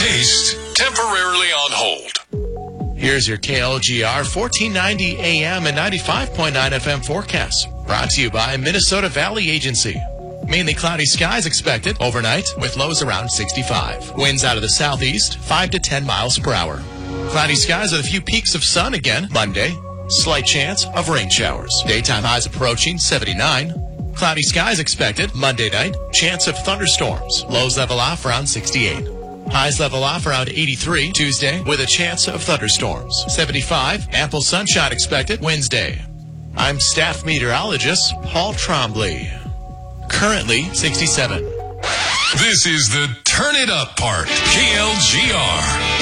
Haste temporarily on hold. Here's your KLGR 1490 AM and 95.9 FM forecast. Brought to you by Minnesota Valley Agency. Mainly cloudy skies expected overnight with lows around 65. Winds out of the southeast, 5 to 10 miles per hour. Cloudy skies with a few peaks of sun again Monday. Slight chance of rain showers. Daytime highs approaching 79. Cloudy skies expected Monday night. Chance of thunderstorms. Lows level off around 68. Highs level off around 83 Tuesday with a chance of thunderstorms. 75. Ample sunshine expected Wednesday. I'm staff meteorologist Paul Trombley. Currently 67. This is the Turn It Up part. KLGR.